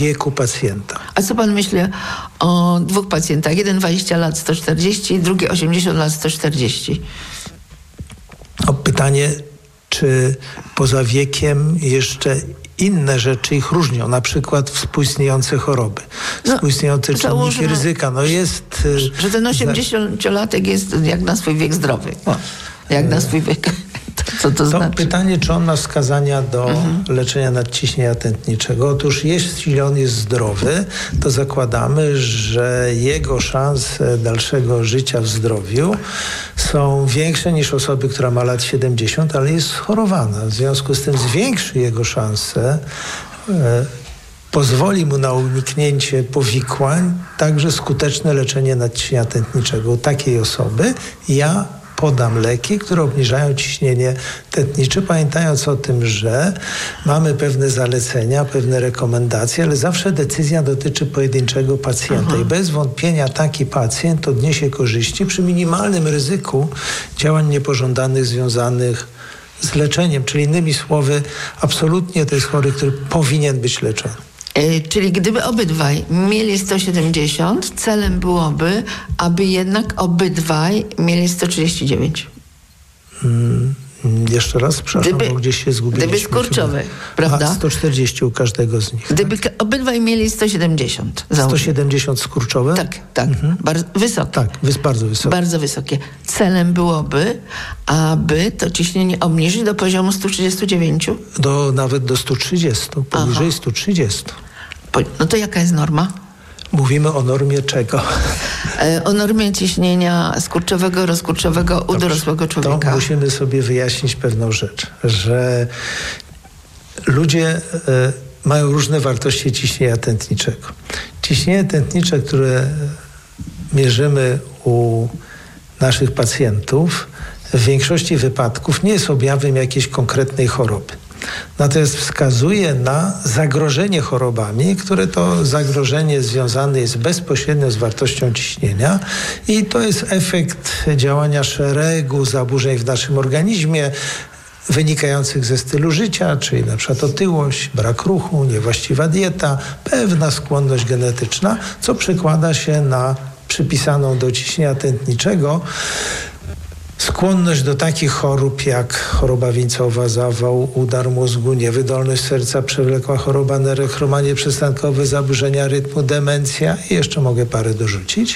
wieku pacjenta. A co pan myśli o dwóch pacjentach? Jeden 20 lat 140, drugi 80 lat 140. Pytanie, czy poza wiekiem jeszcze inne rzeczy ich różnią, na przykład współistniejące choroby, współistniejące czynniki ryzyka. Jest, że ten 80-latek jest jak na swój wiek zdrowy. Jak na swój wiek. Co to znaczy? Pytanie, czy on ma wskazania do leczenia nadciśnienia tętniczego. Otóż jeśli on jest zdrowy, to zakładamy, że jego szanse dalszego życia w zdrowiu są większe niż osoby, która ma lat 70, ale jest schorowana. W związku z tym zwiększy jego szanse, pozwoli mu na uniknięcie powikłań, także skuteczne leczenie nadciśnienia tętniczego. U takiej osoby ja podam leki, które obniżają ciśnienie tętnicze, pamiętając o tym, że mamy pewne zalecenia, pewne rekomendacje, ale zawsze decyzja dotyczy pojedynczego pacjenta i bez wątpienia taki pacjent odniesie korzyści przy minimalnym ryzyku działań niepożądanych związanych z leczeniem. Czyli innymi słowy, absolutnie to jest chory, który powinien być leczony. Czyli gdyby obydwaj mieli 170, celem byłoby, aby jednak obydwaj mieli 139. Jeszcze raz, przepraszam, bo gdzieś się zgubiliśmy. Gdyby skurczowy, prawda? 140 u każdego z nich. Gdyby obydwaj mieli 170. 170 skurczowe? Tak. Bardzo wysokie. Tak, bardzo wysokie. Bardzo wysokie. Celem byłoby, aby to ciśnienie obniżyć do poziomu 139? Nawet do 130, powyżej 130. No to jaka jest norma? Mówimy o normie czego? O normie ciśnienia skurczowego, rozkurczowego u dorosłego człowieka. To musimy sobie wyjaśnić pewną rzecz, że ludzie mają różne wartości ciśnienia tętniczego. Ciśnienie tętnicze, które mierzymy u naszych pacjentów, w większości wypadków nie jest objawem jakiejś konkretnej choroby. Natomiast wskazuje na zagrożenie chorobami, które to zagrożenie związane jest bezpośrednio z wartością ciśnienia i to jest efekt działania szeregu zaburzeń w naszym organizmie wynikających ze stylu życia, czyli na przykład otyłość, brak ruchu, niewłaściwa dieta, pewna skłonność genetyczna, co przekłada się na przypisaną do ciśnienia tętniczego skłonność do takich chorób jak choroba wieńcowa, zawał, udar mózgu, niewydolność serca, przewlekła choroba nerek, chromanie przystankowe, zaburzenia rytmu, demencja i jeszcze mogę parę dorzucić.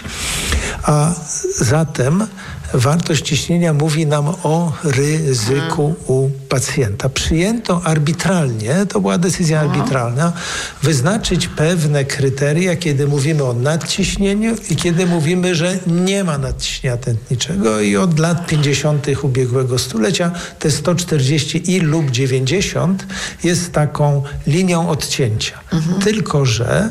A zatem wartość ciśnienia mówi nam o ryzyku u pacjenta. Przyjęto arbitralnie, to była decyzja arbitralna, wyznaczyć pewne kryteria, kiedy mówimy o nadciśnieniu i kiedy mówimy, że nie ma nadciśnienia tętniczego i od lat 50. ubiegłego stulecia te 140 i lub 90 jest taką linią odcięcia. Tylko że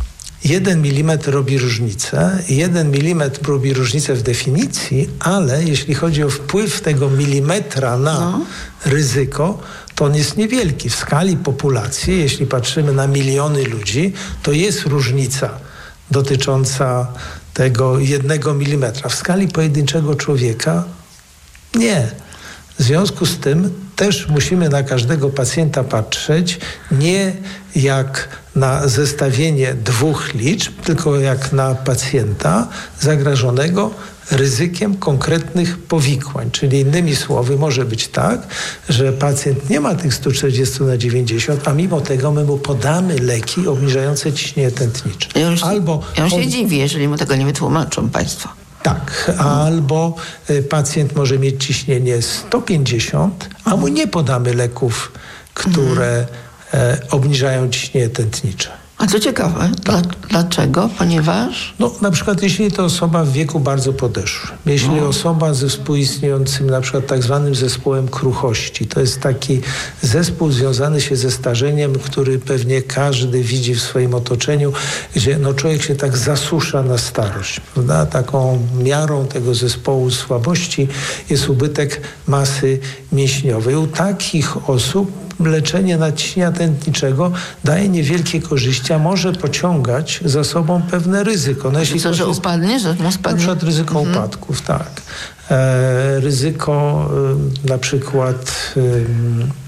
1 mm robi różnicę. 1 mm robi różnicę w definicji, ale jeśli chodzi o wpływ tego milimetra na ryzyko, to on jest niewielki. W skali populacji, jeśli patrzymy na miliony ludzi, to jest różnica dotycząca tego 1 mm. W skali pojedynczego człowieka nie. W związku z tym też musimy na każdego pacjenta patrzeć nie jak na zestawienie dwóch liczb, tylko jak na pacjenta zagrożonego ryzykiem konkretnych powikłań. Czyli innymi słowy może być tak, że pacjent nie ma tych 140/90, a mimo tego my mu podamy leki obniżające ciśnienie tętnicze. Ja się dziwię, jeżeli mu tego nie wytłumaczą państwo. Tak, albo pacjent może mieć ciśnienie 150, a mu nie podamy leków, które obniżają ciśnienie tętnicze. A co ciekawe, dlaczego? Ponieważ? Na przykład jeśli to osoba w wieku bardzo podeszłym, jeśli osoba ze współistniejącym na przykład tak zwanym zespołem kruchości, to jest taki zespół związany się ze starzeniem, który pewnie każdy widzi w swoim otoczeniu, gdzie człowiek się tak zasusza na starość, prawda? Taką miarą tego zespołu słabości jest ubytek masy mięśniowej. U takich osób leczenie nadciśnienia tętniczego daje niewielkie korzyści, a może pociągać za sobą pewne ryzyko. Że upadnie? Że mu spadnie? Na przykład ryzyko upadków, tak. Ryzyko na przykład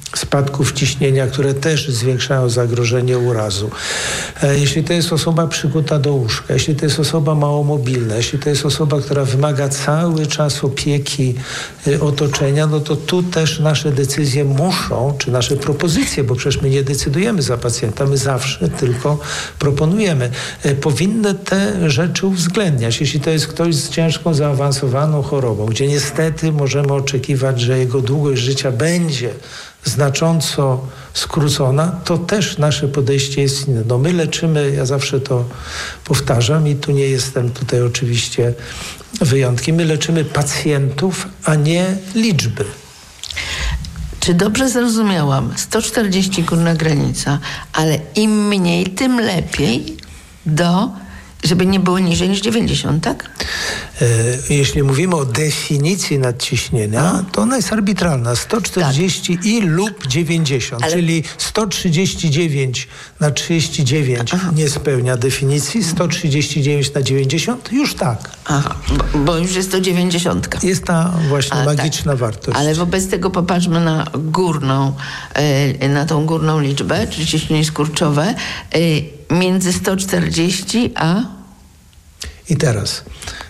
spadków ciśnienia, które też zwiększają zagrożenie urazu. Jeśli to jest osoba przykuta do łóżka, jeśli to jest osoba małomobilna, jeśli to jest osoba, która wymaga cały czas opieki otoczenia, no to tu też nasze decyzje muszą, czy nasze propozycje, bo przecież my nie decydujemy za pacjenta, my zawsze tylko proponujemy, powinny te rzeczy uwzględniać. Jeśli to jest ktoś z ciężką, zaawansowaną chorobą, gdzie niestety możemy oczekiwać, że jego długość życia będzie znacząco skrócona, to też nasze podejście jest inne. No my leczymy, ja zawsze to powtarzam i tu nie jestem tutaj oczywiście wyjątkiem, my leczymy pacjentów, a nie liczby. Czy dobrze zrozumiałam? 140 górna granica, ale im mniej, tym lepiej żeby nie było niżej niż 90, tak? Jeśli mówimy o definicji nadciśnienia, to ona jest arbitralna. 140 tak. i lub 90, czyli 139 na 39 nie spełnia definicji, 139 na 90 już tak. Aha, bo już jest to 90. Jest ta właśnie magiczna wartość. Ale wobec tego popatrzmy na tą górną liczbę, czyli ciśnienie skurczowe, między 140 a... I teraz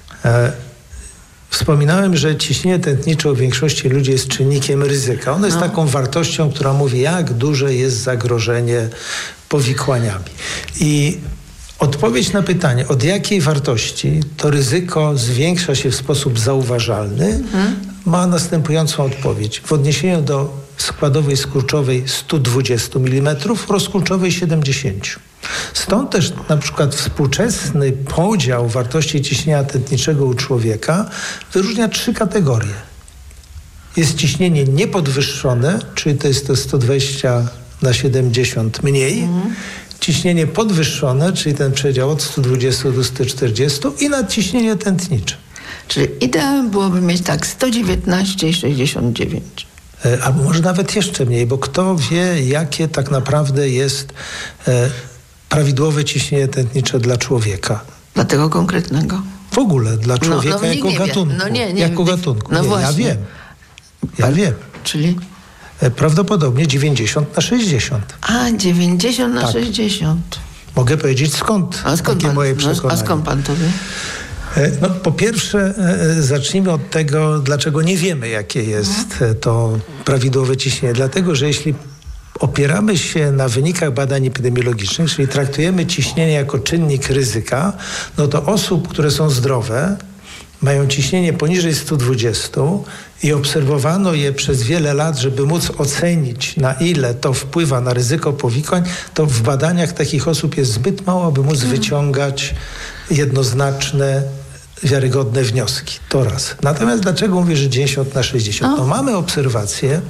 wspominałem, że ciśnienie tętnicze u większości ludzi jest czynnikiem ryzyka. Ono jest taką wartością, która mówi, jak duże jest zagrożenie powikłaniami. I odpowiedź na pytanie, od jakiej wartości to ryzyko zwiększa się w sposób zauważalny, ma następującą odpowiedź. W odniesieniu do składowej skurczowej 120 mm, rozkurczowej 70. Stąd też na przykład współczesny podział wartości ciśnienia tętniczego u człowieka wyróżnia 3 kategorie. Jest ciśnienie niepodwyższone, czyli to jest to 120 na 70 mniej. Ciśnienie podwyższone, czyli ten przedział od 120 do 140 i nadciśnienie tętnicze. Czyli idealnie byłoby mieć tak 119 i 69. Albo może nawet jeszcze mniej, bo kto wie, jakie tak naprawdę jest prawidłowe ciśnienie tętnicze dla człowieka. Dla tego konkretnego? W ogóle, dla człowieka jako gatunku. Jako gatunku. No właśnie. Ja wiem. Czyli? Prawdopodobnie 90 na 60. A, 90 na 60. Mogę powiedzieć skąd takie moje przekonanie. A skąd pan to wie? No, po pierwsze, zacznijmy od tego, dlaczego nie wiemy, jakie jest to prawidłowe ciśnienie. Dlatego, że jeśli opieramy się na wynikach badań epidemiologicznych, czyli traktujemy ciśnienie jako czynnik ryzyka, no to osób, które są zdrowe, mają ciśnienie poniżej 120 i obserwowano je przez wiele lat, żeby móc ocenić, na ile to wpływa na ryzyko powikłań, to w badaniach takich osób jest zbyt mało, aby móc wyciągać jednoznaczne, wiarygodne wnioski. To raz. Natomiast dlaczego mówię, że 90 na 60? No, mamy obserwacje,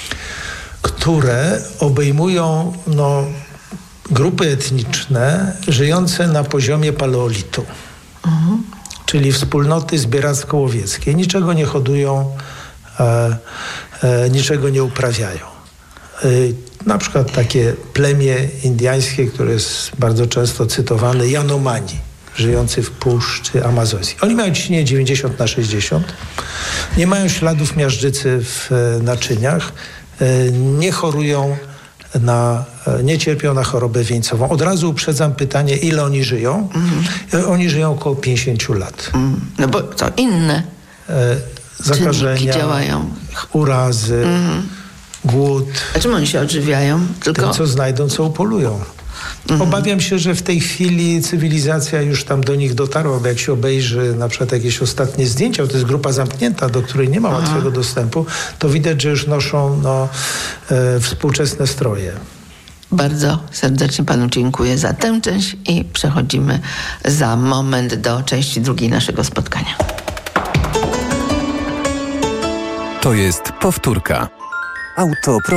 które obejmują grupy etniczne żyjące na poziomie paleolitu. Czyli wspólnoty zbieracko-łowieckie. Niczego nie hodują, niczego nie uprawiają. Na przykład takie plemię indyjskie, które jest bardzo często cytowane, Janomani, żyjący w puszczy amazońskiej. Oni mają ciśnienie 90 na 60, nie mają śladów miażdżycy w naczyniach, nie chorują nie cierpią na chorobę wieńcową. Od razu uprzedzam pytanie, ile oni żyją? Oni żyją około 50 lat. No bo to inne zakażenia, działają. Urazy, głód. A czym oni się odżywiają? Tym, co znajdą, co upolują. Obawiam się, że w tej chwili cywilizacja już tam do nich dotarła, bo jak się obejrzy na przykład jakieś ostatnie zdjęcia, to jest grupa zamknięta, do której nie ma łatwego dostępu, to widać, że już noszą współczesne stroje. Bardzo serdecznie panu dziękuję za tę część i przechodzimy za moment do części drugiej naszego spotkania. To jest powtórka.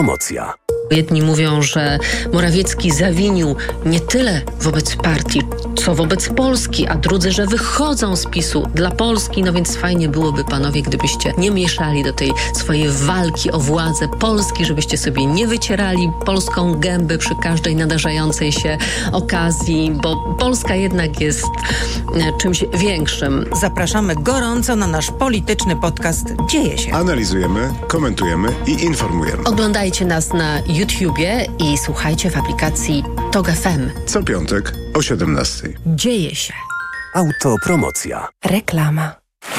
Autopromocja. Jedni mówią, że Morawiecki zawinił nie tyle wobec partii co wobec Polski, a drudzy, że wychodzą z PiS-u dla Polski. No więc fajnie byłoby, panowie, gdybyście nie mieszali do tej swojej walki o władzę Polski, żebyście sobie nie wycierali polską gęby przy każdej nadarzającej się okazji, bo Polska jednak jest czymś większym. Zapraszamy gorąco na nasz polityczny podcast Dzieje się. Analizujemy, komentujemy i informujemy. Oglądajcie nas na YouTubie i słuchajcie w aplikacji TOG FM. Co piątek o 17:00. Dzieje się. Autopromocja. Reklama.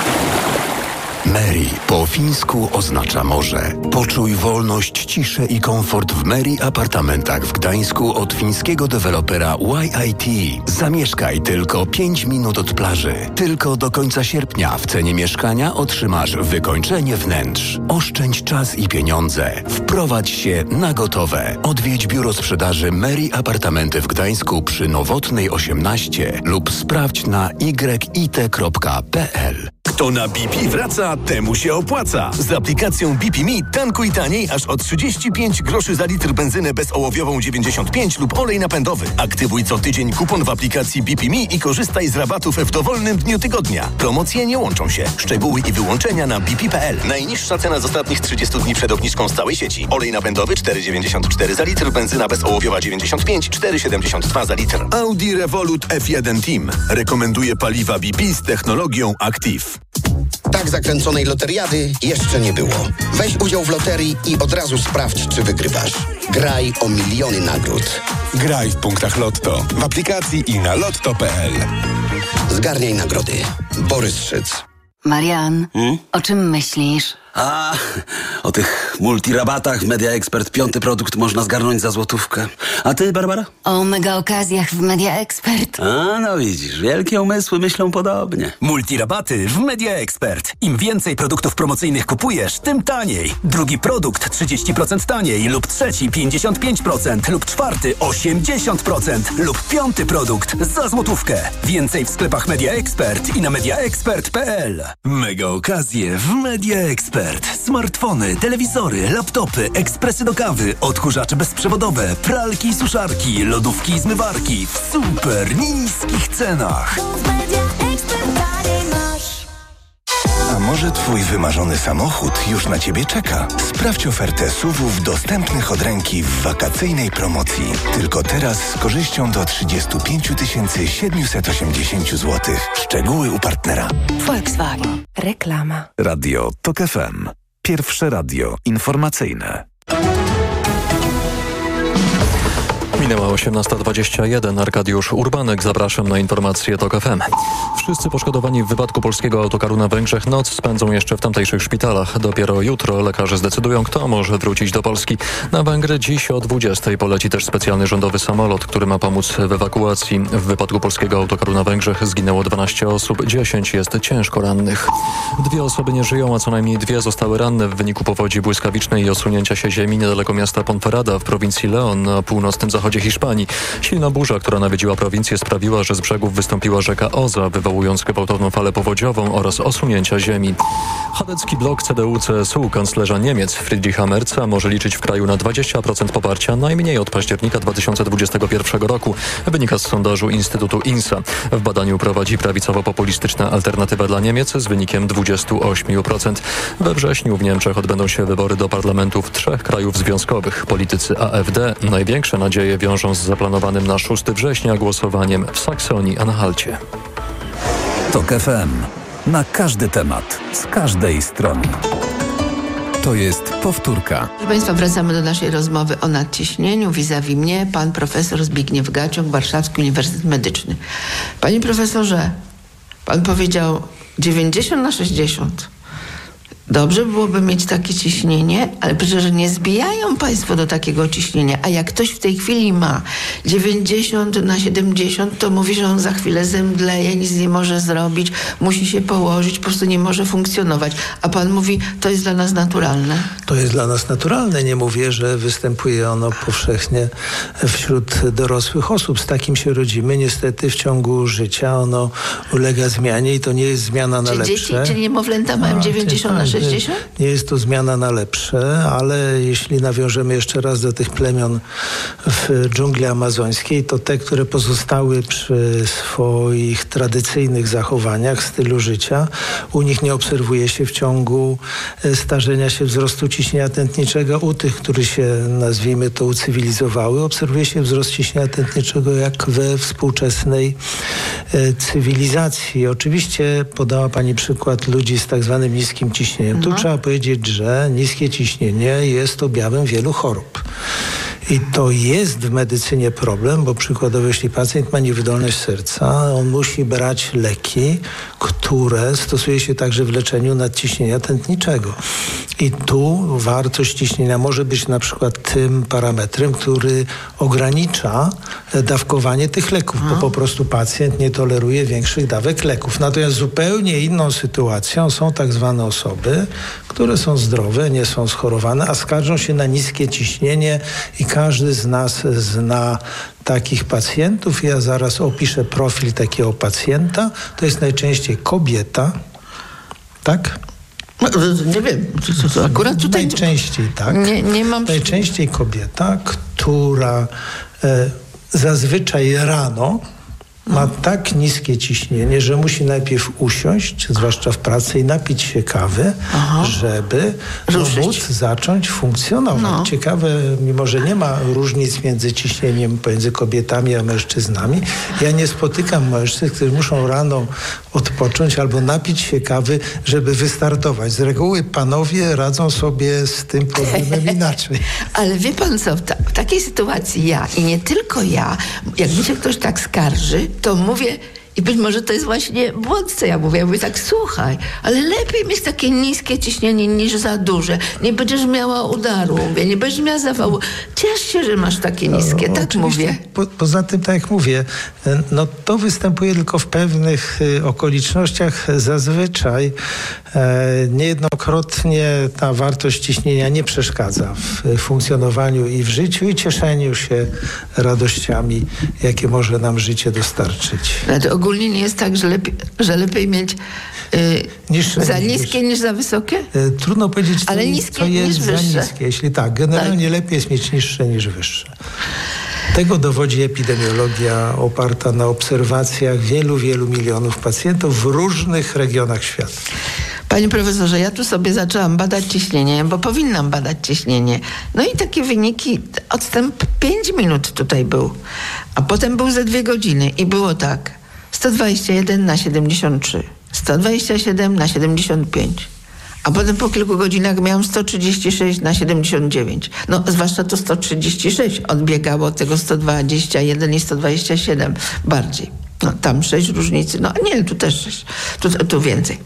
Meri po fińsku oznacza morze. Poczuj wolność, ciszę i komfort w Meri apartamentach w Gdańsku od fińskiego dewelopera YIT. Zamieszkaj tylko 5 minut od plaży. Tylko do końca sierpnia w cenie mieszkania otrzymasz wykończenie wnętrz. Oszczędź czas i pieniądze. Wprowadź się na gotowe. Odwiedź biuro sprzedaży Meri Apartamenty w Gdańsku przy Nowotnej 18 lub sprawdź na yit.pl. Kto na BP wraca, temu się opłaca. Z aplikacją BP Me tankuj taniej aż o 35 groszy za litr benzynę bezołowiową 95 lub olej napędowy. Aktywuj co tydzień kupon w aplikacji BP Me i korzystaj z rabatów w dowolnym dniu tygodnia. Promocje nie łączą się. Szczegóły i wyłączenia na bp.pl. Najniższa cena z ostatnich 30 dni przed obniżką z całej sieci. Olej napędowy 4,94 za litr, benzyna bezołowiowa 95, 4,72 za litr. Audi Revolut F1 Team rekomenduje paliwa BP z technologią Active. Tak zakręconej loteriady jeszcze nie było. Weź udział w loterii i od razu sprawdź, czy wygrywasz. Graj o miliony nagród. Graj w punktach Lotto, w aplikacji i na lotto.pl. Zgarniaj nagrody. Borys Szyc. Marian, o czym myślisz? O tych multirabatach w Media Expert 5. produkt można zgarnąć za złotówkę. A ty, Barbara? O mega okazjach w Media Expert. No widzisz, wielkie umysły myślą podobnie. Multirabaty w Media Expert. Im więcej produktów promocyjnych kupujesz, tym taniej. Drugi produkt 30% taniej lub trzeci 55% lub czwarty 80% lub 5. produkt za złotówkę. Więcej w sklepach Media Expert i na mediaexpert.pl. Mega okazje w Media Expert. Smartfony, telewizory, laptopy, ekspresy do kawy, odkurzacze bezprzewodowe, pralki i suszarki, lodówki i zmywarki w super niskich cenach. A może twój wymarzony samochód już na ciebie czeka? Sprawdź ofertę SUV-ów dostępnych od ręki w wakacyjnej promocji. Tylko teraz z korzyścią do 35 780 zł. Szczegóły u partnera. Volkswagen. Reklama. Radio TOG FM. Pierwsze radio informacyjne. Minęła 18:21. Arkadiusz Urbanek. Zapraszam na informacje TOG FM. Wszyscy poszkodowani w wypadku polskiego autokaru na Węgrzech noc spędzą jeszcze w tamtejszych szpitalach. Dopiero jutro lekarze zdecydują, kto może wrócić do Polski. Na Węgry dziś o 20:00 poleci też specjalny rządowy samolot, który ma pomóc w ewakuacji. W wypadku polskiego autokaru na Węgrzech zginęło 12 osób, 10 jest ciężko rannych. 2 osoby nie żyją, a co najmniej 2 zostały ranne w wyniku powodzi błyskawicznej i osunięcia się ziemi niedaleko miasta Ponferrada w prowincji León na północnym zachodzie Hiszpanii. Silna burza, która nawiedziła prowincję, sprawiła, że z brzegów wystąpiła rzeka Oza, wywołując gwałtowną falę powodziową oraz osunięcia ziemi. Chadecki blok CDU-CSU kanclerza Niemiec Friedricha Merza może liczyć w kraju na 20% poparcia najmniej od października 2021 roku, wynika z sondażu Instytutu INSA. W badaniu prowadzi prawicowo-populistyczna Alternatywa dla Niemiec z wynikiem 28%. We wrześniu w Niemczech odbędą się wybory do parlamentów 3 krajów związkowych. Politycy AfD największe nadzieje wiążą z zaplanowanym na 6 września głosowaniem w Saksonii-Anhalcie. TOG FM. Na każdy temat, z każdej strony. To jest powtórka. Proszę Państwa, wracamy do naszej rozmowy o nadciśnieniu. Vis-a-vis mnie pan profesor Zbigniew Gaciąg, Warszawski Uniwersytet Medyczny. Panie profesorze, pan powiedział 90/60. Dobrze byłoby mieć takie ciśnienie, ale przecież nie zbijają Państwo do takiego ciśnienia. A jak ktoś w tej chwili ma 90/70, to mówi, że on za chwilę zemdleje, nic nie może zrobić, musi się położyć, po prostu nie może funkcjonować. A pan mówi, to jest dla nas naturalne? To jest dla nas naturalne. Nie mówię, że występuje ono powszechnie wśród dorosłych osób. Z takim się rodzimy. Niestety w ciągu życia ono ulega zmianie i to nie jest zmiana na lepsze. Dzieci czy niemowlęta mają 90/60? 60? Nie jest to zmiana na lepsze, ale jeśli nawiążemy jeszcze raz do tych plemion w dżungli amazońskiej, to te, które pozostały przy swoich tradycyjnych zachowaniach, stylu życia, u nich nie obserwuje się w ciągu starzenia się wzrostu ciśnienia tętniczego. U tych, które się, nazwijmy to, ucywilizowały, obserwuje się wzrost ciśnienia tętniczego jak we współczesnej cywilizacji. Oczywiście podała pani przykład ludzi z tak zwanym niskim ciśnieniem. Tu trzeba powiedzieć, że niskie ciśnienie jest objawem wielu chorób. I to jest w medycynie problem, bo przykładowo jeśli pacjent ma niewydolność serca, on musi brać leki, które stosuje się także w leczeniu nadciśnienia tętniczego. I tu wartość ciśnienia może być na przykład tym parametrem, który ogranicza dawkowanie tych leków, bo po prostu pacjent nie toleruje większych dawek leków. Natomiast zupełnie inną sytuacją są tak zwane osoby, które są zdrowe, nie są schorowane, a skarżą się na niskie ciśnienie i każdy z nas zna takich pacjentów. Ja zaraz opiszę profil takiego pacjenta. To jest najczęściej kobieta, tak? Nie wiem, to akurat tutaj... Najczęściej tak. Nie mam... Najczęściej kobieta, która zazwyczaj rano ma tak niskie ciśnienie, że musi najpierw usiąść, zwłaszcza w pracy, i napić się kawy, żeby móc zacząć funkcjonować. Ciekawe, mimo że nie ma różnic między ciśnieniem pomiędzy kobietami a mężczyznami, ja nie spotykam mężczyzn, którzy muszą rano odpocząć albo napić się kawy, żeby wystartować. Z reguły panowie radzą sobie z tym problemem inaczej. Ale wie pan co, w takiej sytuacji ja i nie tylko ja, jak mi się ktoś tak skarży, to mówię, i być może to jest właśnie błąd, co ja mówię. Ja mówię tak, słuchaj, ale lepiej mieć takie niskie ciśnienie niż za duże. Nie będziesz miała udaru, mówię, nie będziesz miała zawału. Ciesz się, że masz takie niskie, tak mówię. Poza tym, tak jak mówię, no to występuje tylko w pewnych okolicznościach. Zazwyczaj niejednokrotnie ta wartość ciśnienia nie przeszkadza w funkcjonowaniu i w życiu i cieszeniu się radościami, jakie może nam życie dostarczyć. Ale ogólnie nie jest tak, że lepiej mieć za niskie niż za wysokie? Trudno powiedzieć, ale niskie co jest niż za wyższe. niskie. Jeśli tak, generalnie lepiej jest mieć niższe niż wyższe. Tego dowodzi epidemiologia oparta na obserwacjach wielu milionów pacjentów w różnych regionach świata. Panie profesorze, ja tu sobie zaczęłam badać ciśnienie, bo powinnam badać ciśnienie. No i takie wyniki, odstęp 5 minut tutaj był, a potem był ze 2 godziny i było tak: 121/73, 127/75. A potem po kilku godzinach miałam 136/79. No, zwłaszcza to 136 odbiegało od tego 121 i 127 bardziej. No, tam 6 różnicy. No nie, tu też 6. Tu więcej.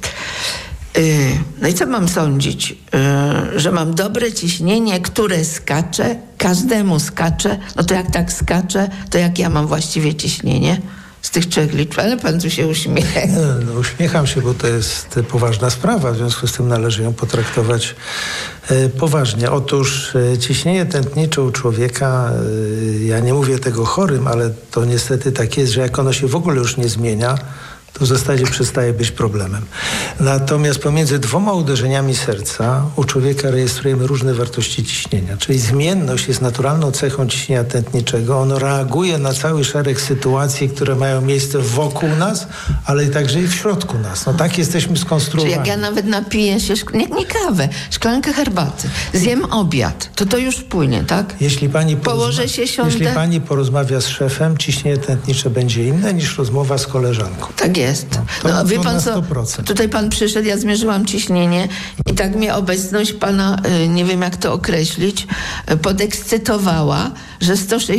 No i co mam sądzić? Że mam dobre ciśnienie, które skacze, każdemu skacze. No to jak tak skacze, to jak ja mam właściwie ciśnienie? Z tych 3 liczb, ale pan tu się uśmiecha. No, uśmiecham się, bo to jest poważna sprawa, w związku z tym należy ją potraktować poważnie. Otóż ciśnienie tętnicze u człowieka, ja nie mówię tego chorym, ale to niestety tak jest, że jak ono się w ogóle już nie zmienia, to w zasadzie przestaje być problemem. Natomiast pomiędzy 2 uderzeniami serca u człowieka rejestrujemy różne wartości ciśnienia. Czyli zmienność jest naturalną cechą ciśnienia tętniczego. Ono reaguje na cały szereg sytuacji, które mają miejsce wokół nas, ale także i w środku nas. No tak jesteśmy skonstruowani. Czyli jak ja nawet napiję się, nie kawę, szklankę herbaty, zjem obiad, to już wpłynie, tak? Położę się, siądę. Jeśli pani porozmawia z szefem, ciśnienie tętnicze będzie inne niż rozmowa z koleżanką. Tak jest. No, wie pan co, tutaj pan przyszedł, ja zmierzyłam ciśnienie i tak mnie obecność pana, nie wiem jak to określić, podekscytowała, że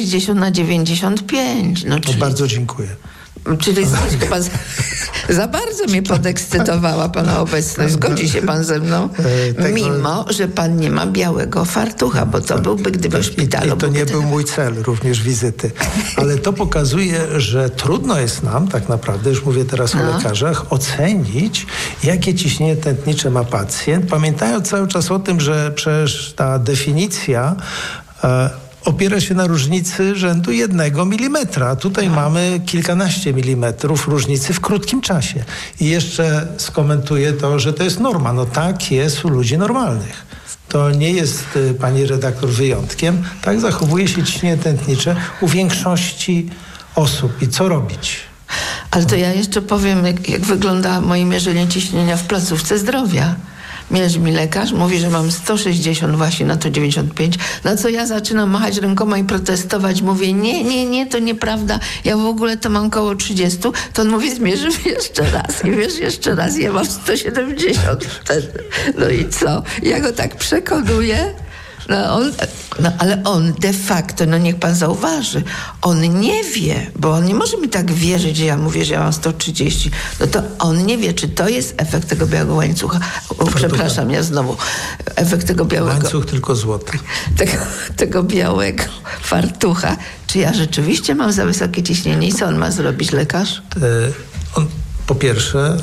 160/95. No, czyli, bardzo dziękuję. Czyli chyba za bardzo mnie podekscytowała pana obecność. Zgodzi się pan ze mną? Mimo, że pan nie ma białego fartucha, bo to byłby, gdyby w szpitalu... I to nie był mój cel również wizyty. Ale to pokazuje, że trudno jest nam tak naprawdę, już mówię teraz o lekarzach, ocenić, jakie ciśnienie tętnicze ma pacjent, pamiętając cały czas o tym, że przecież ta definicja opiera się na różnicy rzędu 1 milimetra. A tutaj mamy kilkanaście milimetrów różnicy w krótkim czasie. I jeszcze skomentuję to, że to jest norma. No tak jest u ludzi normalnych. To nie jest, pani redaktor, wyjątkiem. Tak zachowuje się ciśnienie tętnicze u większości osób. I co robić? Ale to ja jeszcze powiem, jak wygląda moje mierzenie ciśnienia w placówce zdrowia. Mierzy mi lekarz, mówi, że mam 160 właśnie na to 95, na co ja zaczynam machać rękoma i protestować. Mówię, nie, to nieprawda, ja w ogóle to mam koło 30. To on mówi, zmierzymy jeszcze raz i wiesz, jeszcze raz, ja mam 170 wtedy. No i co? Ja go tak przekonuję. Ale on de facto, niech pan zauważy, on nie wie, bo on nie może mi tak wierzyć, że ja mówię, że ja mam 130. No to on nie wie, czy to jest efekt tego białego łańcucha. Przepraszam, ja znowu. Efekt tego białego... Łańcuch tylko złoty. Tego białego fartucha. Czy ja rzeczywiście mam za wysokie ciśnienie i co on ma zrobić, lekarz? On po pierwsze...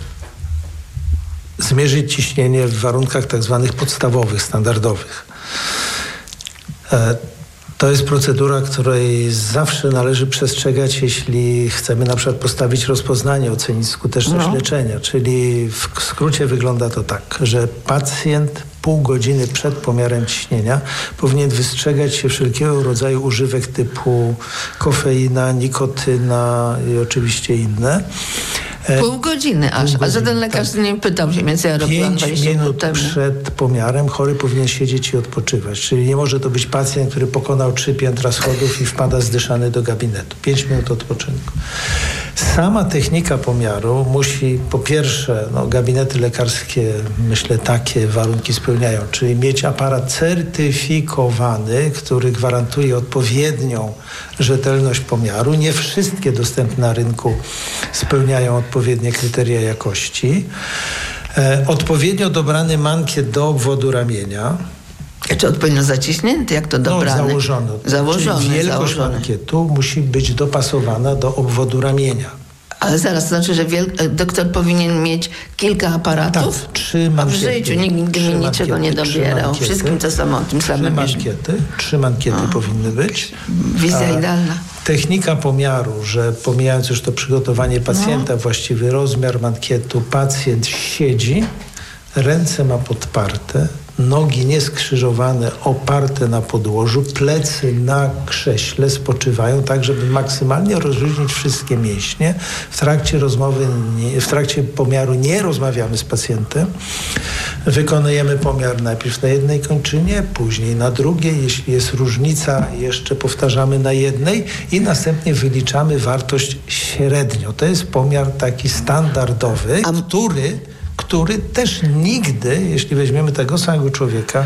zmierzyć ciśnienie w warunkach tak zwanych podstawowych, standardowych. To jest procedura, której zawsze należy przestrzegać, jeśli chcemy na przykład postawić rozpoznanie, ocenić skuteczność leczenia. Czyli w skrócie wygląda to tak, że pacjent pół godziny przed pomiarem ciśnienia powinien wystrzegać się wszelkiego rodzaju używek typu kofeina, nikotyna i oczywiście inne. Pół godziny aż, a żaden lekarz nie pytał się, więc ja robiłam 5 minut przed pomiarem chory powinien siedzieć i odpoczywać. Czyli nie może to być pacjent, który pokonał 3 piętra schodów i wpada zdyszany do gabinetu. 5 minut odpoczynku. Sama technika pomiaru musi, po pierwsze, gabinety lekarskie, myślę, takie warunki spełniają, czyli mieć aparat certyfikowany, który gwarantuje odpowiednią rzetelność pomiaru. Nie wszystkie dostępne na rynku spełniają odpowiednie kryteria jakości. Odpowiednio dobrany mankiet do obwodu ramienia. Czy odpowiednio zaciśnięty? Jak to dobrany? Założony. Czyli wielkość mankietu musi być dopasowana do obwodu ramienia. Ale zaraz, to znaczy, że doktor powinien mieć kilka aparatów? Tak, 3 mankiety. A w życiu nigdy mi niczego nie dobierał. Wszystkim to samo o tym samym. 3 mankiety powinny być. Wizja idealna. Technika pomiaru, że pomijając już to przygotowanie pacjenta, właściwy rozmiar mankietu, pacjent siedzi, ręce ma podparte, nogi nieskrzyżowane, oparte na podłożu, plecy na krześle spoczywają tak, żeby maksymalnie rozluźnić wszystkie mięśnie. W trakcie pomiaru nie rozmawiamy z pacjentem. Wykonujemy pomiar najpierw na jednej kończynie, później na drugiej. Jeśli jest różnica, jeszcze powtarzamy na jednej i następnie wyliczamy wartość średnio. To jest pomiar taki standardowy, który też nigdy, jeśli weźmiemy tego samego człowieka,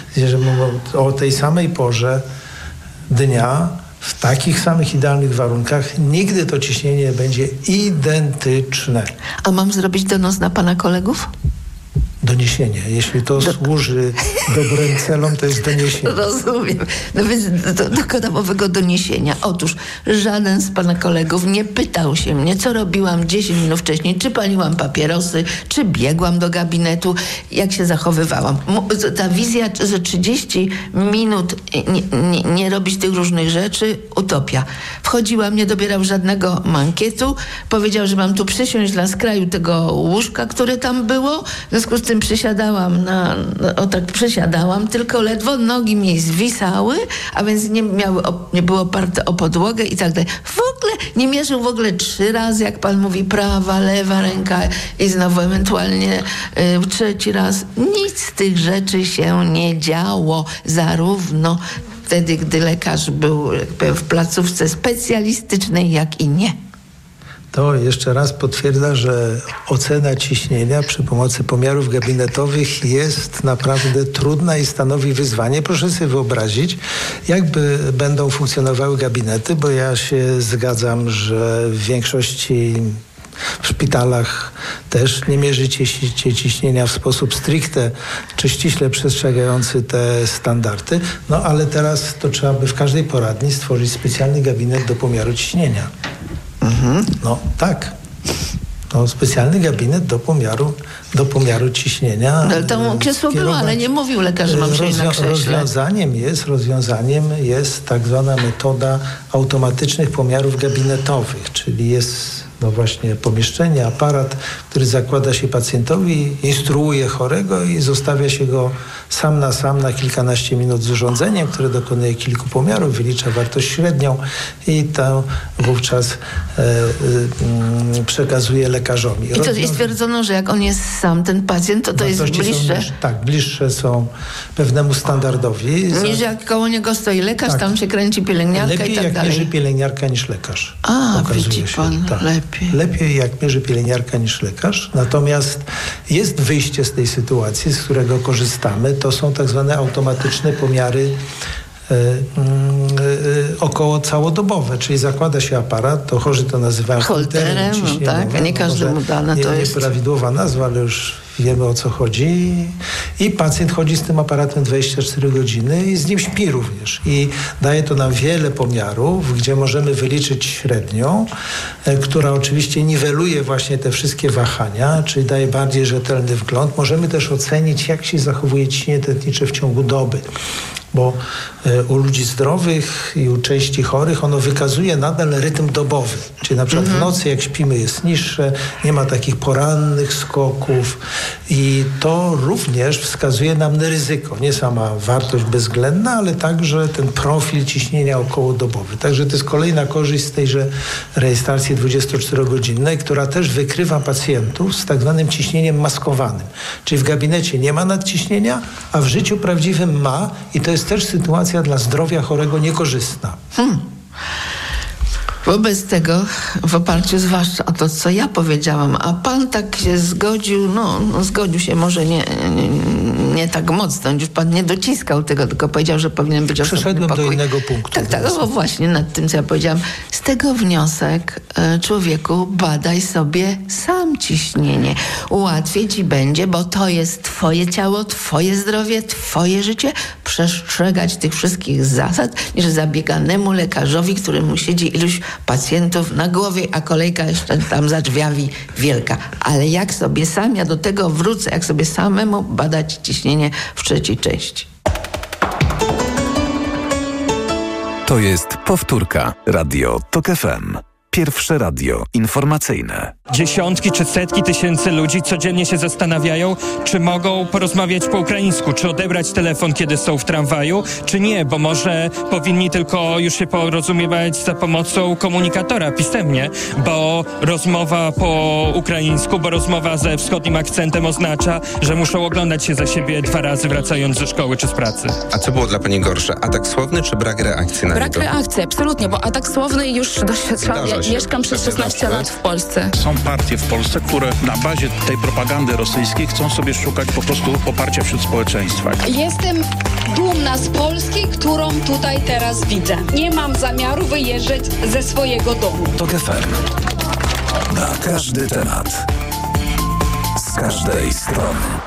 o tej samej porze dnia, w takich samych idealnych warunkach, nigdy to ciśnienie będzie identyczne. A mam zrobić donos na pana kolegów? Doniesienie. Jeśli to służy dobrym celom, to jest doniesienie. Rozumiem. No więc dokonam owego doniesienia. Otóż żaden z pana kolegów nie pytał się mnie, co robiłam 10 minut wcześniej, czy paliłam papierosy, czy biegłam do gabinetu, jak się zachowywałam. Ta wizja, że 30 minut nie robić tych różnych rzeczy, utopia. Wchodziłam, nie dobierał żadnego mankietu, powiedział, że mam tu przysiąść dla skraju tego łóżka, które tam było. W związku z tym przysiadałam, przysiadałam, tylko ledwo nogi mi zwisały, a więc nie było oparte o podłogę i tak dalej. W ogóle nie mierzył 3 razy, jak pan mówi, prawa, lewa ręka i znowu ewentualnie 3 raz. Nic z tych rzeczy się nie działo, zarówno wtedy, gdy lekarz był w placówce specjalistycznej, jak i nie. To jeszcze raz potwierdza, że ocena ciśnienia przy pomocy pomiarów gabinetowych jest naprawdę trudna i stanowi wyzwanie. Proszę sobie wyobrazić, jakby będą funkcjonowały gabinety, bo ja się zgadzam, że w większości w szpitalach też nie mierzycie ciśnienia w sposób stricte czy ściśle przestrzegający te standardy. Ale teraz to trzeba by w każdej poradni stworzyć specjalny gabinet do pomiaru ciśnienia. Tak. specjalny gabinet do pomiaru ciśnienia. Ale tam krzesło było, ale nie mówił lekarz, że mam siedzieć na krześle. Rozwiązaniem jest tak zwana metoda automatycznych pomiarów gabinetowych, czyli jest właśnie pomieszczenie, aparat, który zakłada się pacjentowi, instruuje chorego i zostawia się go sam na kilkanaście minut z urządzeniem, które dokonuje kilku pomiarów, wylicza wartość średnią i to wówczas przekazuje lekarzowi. I to jest stwierdzono, że jak on jest sam, ten pacjent, to jest bliższe? Bliższe są pewnemu standardowi. Niż jak koło niego stoi lekarz, tam się kręci pielęgniarka lepiej i tak dalej. Lepiej jak mierzy pielęgniarka niż lekarz. Widzi pan, lepiej. Lepiej jak mierzy pielęgniarka niż lekarz. Natomiast jest wyjście z tej sytuacji, z którego korzystamy. To są tak zwane automatyczne pomiary około całodobowe, czyli zakłada się aparat, to chorzy to nazywają holterem, tak, a nie każdemu dane to jest. Nieprawidłowa nazwa, ale już wiemy, o co chodzi. I pacjent chodzi z tym aparatem 24 godziny i z nim śpi również. I daje to nam wiele pomiarów, gdzie możemy wyliczyć średnią, która oczywiście niweluje właśnie te wszystkie wahania, czyli daje bardziej rzetelny wgląd. Możemy też ocenić, jak się zachowuje ciśnienie tętnicze w ciągu doby. Bo u ludzi zdrowych i u części chorych ono wykazuje nadal rytm dobowy. Czyli na przykład w nocy, jak śpimy, jest niższe, nie ma takich porannych skoków i to również wskazuje nam na ryzyko. Nie sama wartość bezwzględna, ale także ten profil ciśnienia okołodobowy. Także to jest kolejna korzyść z tejże rejestracji 24-godzinnej, która też wykrywa pacjentów z tak zwanym ciśnieniem maskowanym. Czyli w gabinecie nie ma nadciśnienia, a w życiu prawdziwym ma i to jest też sytuacja dla zdrowia chorego niekorzystna. Wobec tego, w oparciu zwłaszcza o to, co ja powiedziałam, a pan tak się zgodził, zgodził się może nie tak mocno, już pan nie dociskał tego, tylko powiedział, że powinien być osobny pokój. Przeszedłem do innego punktu. Tak, właśnie nad tym, co ja powiedziałam. Z tego wniosek, człowieku, badaj sobie sam ciśnienie. Ułatwię ci będzie, bo to jest twoje ciało, twoje zdrowie, twoje życie. Przestrzegać tych wszystkich zasad, niż zabieganemu lekarzowi, któremu siedzi iluś pacjentów na głowie, a kolejka jeszcze tam za drzwiami wielka. Ale jak sobie sam, ja do tego wrócę, jak sobie samemu badać ciśnienie w trzeciej części. To jest powtórka. Radio TOK FM. Pierwsze radio informacyjne. Dziesiątki czy setki tysięcy ludzi codziennie się zastanawiają, czy mogą porozmawiać po ukraińsku, czy odebrać telefon, kiedy są w tramwaju, czy nie, bo może powinni tylko już się porozumiewać za pomocą komunikatora pisemnie, bo rozmowa po ukraińsku, bo rozmowa ze wschodnim akcentem oznacza, że muszą oglądać się za siebie 2 razy wracając ze szkoły czy z pracy. A co było dla pani gorsze? Atak słowny czy brak reakcji na niego? Brak reakcji, absolutnie, bo atak słowny już doświadczam. Mieszkam przez 16 lat w Polsce. Są partie w Polsce, które na bazie tej propagandy rosyjskiej chcą sobie szukać po prostu poparcia wśród społeczeństwa. Jestem dumna z Polski, którą tutaj teraz widzę. Nie mam zamiaru wyjeżdżać ze swojego domu. TOK FM. Na każdy temat. Z każdej strony.